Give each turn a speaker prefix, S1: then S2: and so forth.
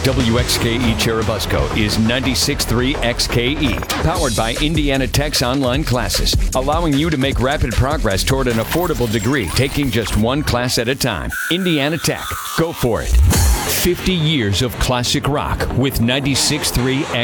S1: WXKE Churubusco is 96.3 XKE, powered by Indiana Tech's online classes, allowing you to make rapid progress toward an affordable degree, taking just one class at a time. Indiana Tech. Go for it. 50 years of classic rock with 96.3 XKE.